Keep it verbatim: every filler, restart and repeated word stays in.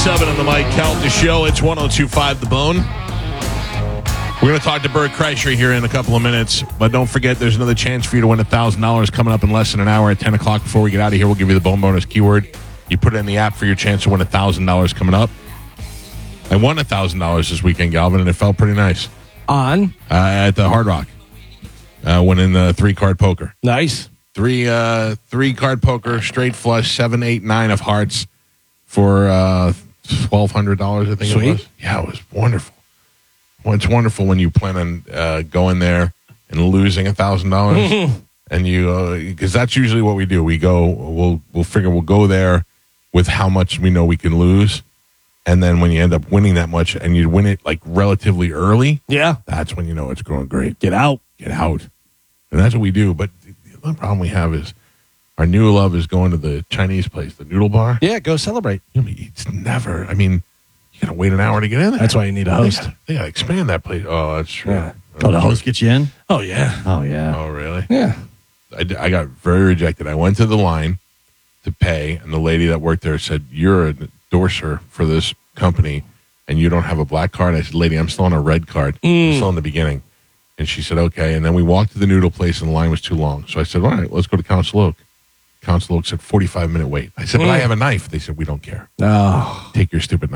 seven on the Mike Calta Show. It's one oh two point five The Bone. We're going to talk to Bert Kreischer here in a couple of minutes, but don't forget there's another chance for you to win one thousand dollars coming up in less than an hour at ten o'clock. Before we get out of here, we'll give you the Bone Bonus keyword. You put it in the app for your chance to win one thousand dollars coming up. I won one thousand dollars this weekend, Galvin, and it felt pretty nice. On? Uh, at the Hard Rock. Uh, winning the three-card poker. Nice. Three uh, three card poker, straight flush, seven, eight, nine of hearts for uh, twelve hundred dollars. I think Sweet. it was. Yeah, it was wonderful. Well, it's wonderful when you plan on uh, going there and losing a thousand dollars, and you because uh, that's usually what we do. We go, we'll we'll figure we'll go there with how much we know we can lose, and then when you end up winning that much and you win it like relatively early, Yeah. that's when you know it's going great. Get out. Get out, and that's what we do. But the other problem we have is our new love is going to the Chinese place, the Noodle Bar. Yeah, go celebrate. I mean, it's never. I mean, you gotta wait an hour to get in there. That's why you need a host. They gotta, they gotta expand that place. Oh, that's true. Yeah. Oh, the host gets you in? Oh, yeah. Oh, yeah. Oh, really? Yeah. I, d- I got very rejected. I went to the line to pay, and the lady that worked there said, "You're an endorser for this company, and you don't have a black card." I said, "Lady, I'm still on a red card. I'm still in the beginning." And she said, "Okay." And then we walked to the noodle place, and the line was too long. So I said, "All right, let's go to Council Oak." Council Oak said, forty-five minute wait. I said, "But I have a knife." They said, "We don't care. Oh. Take your stupid knife."